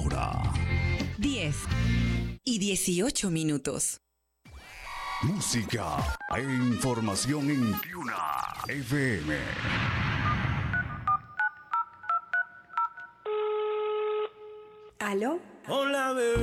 hora. 10:18. Música e información en Tuna FM. ¿Aló? Hola, bebé.